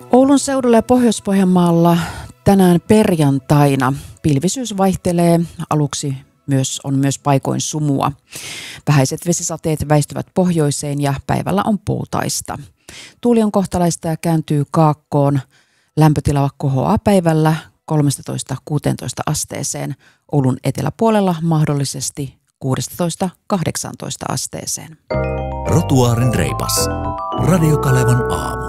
Oulun seudulla ja Pohjois-Pohjanmaalla tänään perjantaina pilvisyys vaihtelee, aluksi on myös paikoin sumua. Vähäiset vesisateet väistyvät pohjoiseen ja päivällä on puutaista. Tuuli on kohtalaista ja kääntyy kaakkoon. Lämpötila kohoaa päivällä 13-16 asteeseen. Oulun eteläpuolella mahdollisesti 16-18 asteeseen. Rotuaarin reipas. Radio Kalevan aamu.